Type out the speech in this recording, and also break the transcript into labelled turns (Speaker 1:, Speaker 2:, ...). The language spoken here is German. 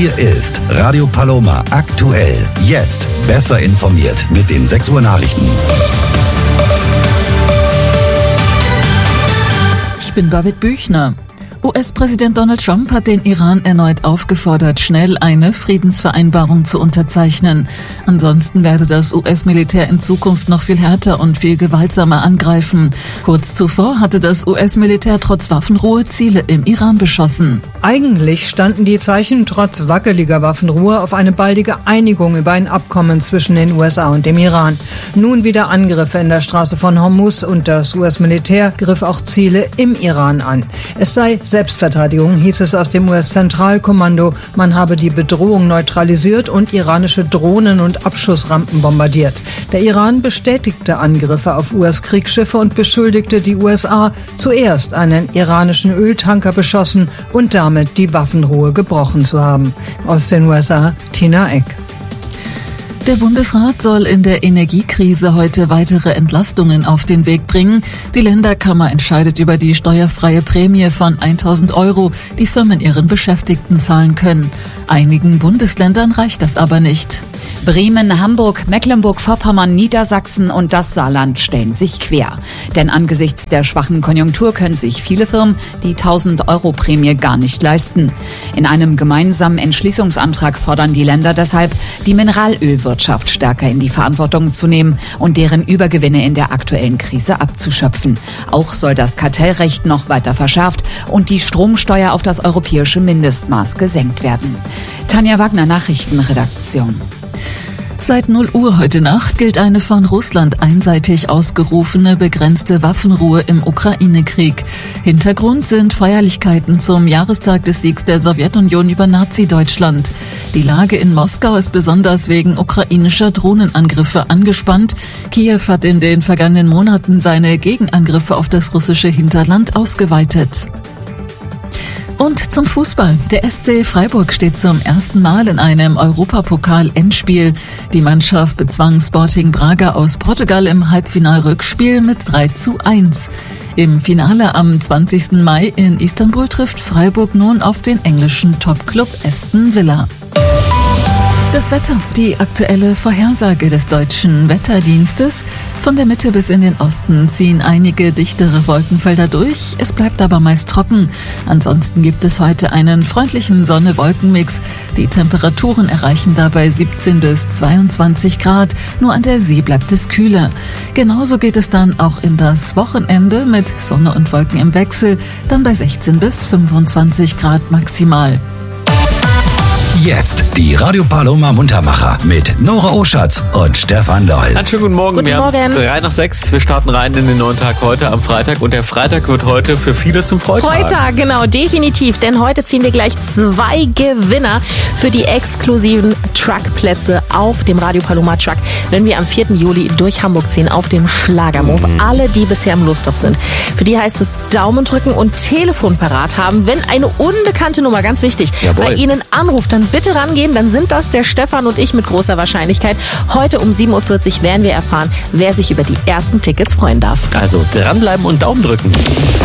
Speaker 1: Hier ist Radio Paloma aktuell. Jetzt besser informiert mit den 6 Uhr Nachrichten.
Speaker 2: Ich bin Babette Büchner. US-Präsident Donald Trump hat den Iran erneut aufgefordert, schnell eine Friedensvereinbarung zu unterzeichnen. Ansonsten werde das US-Militär in Zukunft noch viel härter und viel gewaltsamer angreifen. Kurz zuvor hatte das US-Militär trotz Waffenruhe Ziele im Iran beschossen.
Speaker 3: Eigentlich standen die Zeichen trotz wackeliger Waffenruhe auf eine baldige Einigung über ein Abkommen zwischen den USA und dem Iran. Nun wieder Angriffe in der Straße von Hormuz und das US-Militär griff auch Ziele im Iran an. Es sei Selbstverteidigung, hieß es aus dem US-Zentralkommando. Man habe die Bedrohung neutralisiert und iranische Drohnen und Abschussrampen bombardiert. Der Iran bestätigte Angriffe auf US-Kriegsschiffe und beschuldigte die USA, zuerst einen iranischen Öltanker beschossen und damit die Waffenruhe gebrochen zu haben. Aus den USA, Tina Eck.
Speaker 2: Der Bundesrat soll in der Energiekrise heute weitere Entlastungen auf den Weg bringen. Die Länderkammer entscheidet über die steuerfreie Prämie von 1.000 €, die Firmen ihren Beschäftigten zahlen können. Einigen Bundesländern reicht das aber nicht.
Speaker 4: Bremen, Hamburg, Mecklenburg-Vorpommern, Niedersachsen und das Saarland stellen sich quer. Denn angesichts der schwachen Konjunktur können sich viele Firmen die 1.000 € Prämie gar nicht leisten. In einem gemeinsamen Entschließungsantrag fordern die Länder deshalb, die Mineralölwirtschaft stärker in die Verantwortung zu nehmen und deren Übergewinne in der aktuellen Krise abzuschöpfen. Auch soll das Kartellrecht noch weiter verschärft und die Stromsteuer auf das europäische Mindestmaß gesenkt werden. Tanja Wagner, Nachrichtenredaktion.
Speaker 2: Seit 0 Uhr heute Nacht gilt eine von Russland einseitig ausgerufene begrenzte Waffenruhe im Ukraine-Krieg. Hintergrund sind Feierlichkeiten zum Jahrestag des Siegs der Sowjetunion über Nazi-Deutschland. Die Lage in Moskau ist besonders wegen ukrainischer Drohnenangriffe angespannt. Kiew hat in den vergangenen Monaten seine Gegenangriffe auf das russische Hinterland ausgeweitet. Und zum Fußball. Der SC Freiburg steht zum ersten Mal in einem Europapokal-Endspiel. Die Mannschaft bezwang Sporting Braga aus Portugal im Halbfinal-Rückspiel mit 3:1. Im Finale am 20. Mai in Istanbul trifft Freiburg nun auf den englischen Topclub Aston Villa. Das Wetter, die aktuelle Vorhersage des Deutschen Wetterdienstes. Von der Mitte bis in den Osten ziehen einige dichtere Wolkenfelder durch. Es bleibt aber meist trocken. Ansonsten gibt es heute einen freundlichen Sonne-Wolken-Mix. Die Temperaturen erreichen dabei 17 bis 22 Grad. Nur an der See bleibt es kühler. Genauso geht es dann auch in das Wochenende mit Sonne und Wolken im Wechsel. Dann bei 16 bis 25 Grad maximal.
Speaker 1: Jetzt die Radio Paloma Muntermacher mit Nora Oschatz und Stefan Doll.
Speaker 5: Einen schönen guten Morgen.
Speaker 6: Guten Morgen.
Speaker 5: Haben es 3:06. Wir starten rein in den neuen Tag heute am Freitag. Und der Freitag wird heute für viele zum Freitag.
Speaker 6: Freitag, genau, definitiv. Denn heute ziehen wir gleich 2 Gewinner für die exklusiven Truckplätze auf dem Radio Paloma Truck, wenn wir am 4. Juli durch Hamburg ziehen auf dem Schlagermove. Alle, die bisher im Losthof sind. Für die heißt es Daumen drücken und Telefon parat haben. Wenn eine unbekannte Nummer, ganz wichtig, bei Ihnen anruft, dann bitte rangehen, dann sind das der Stefan und ich mit großer Wahrscheinlichkeit. Heute um 7:40 Uhr werden wir erfahren, wer sich über die ersten Tickets freuen darf.
Speaker 5: Also dranbleiben und Daumen drücken.